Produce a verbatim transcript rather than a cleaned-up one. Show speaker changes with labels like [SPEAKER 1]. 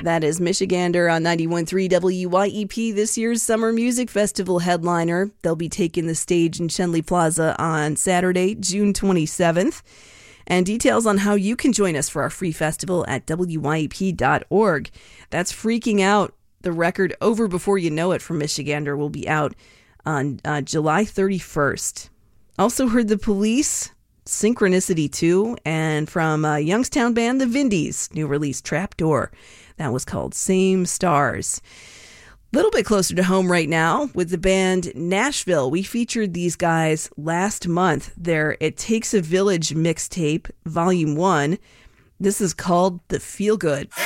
[SPEAKER 1] That is Michigander on ninety-one point three W Y E P, this year's Summer Music Festival headliner. They'll be taking the stage in Schenley Plaza on Saturday, June twenty-seventh. And details on how you can join us for our free festival at W Y E P dot org. That's Freaking Out. The record Over Before You Know It from Michigander will be out on uh, July thirty-first. Also heard The Police, Synchronicity two, and from uh, Youngstown band The Vindies, new release Trapdoor. That was called Same Stars. A little bit closer to home right now with the band Nashville. We featured these guys last month. Their It Takes a Village mixtape, Volume one. This is called The Feel Good.
[SPEAKER 2] Hey,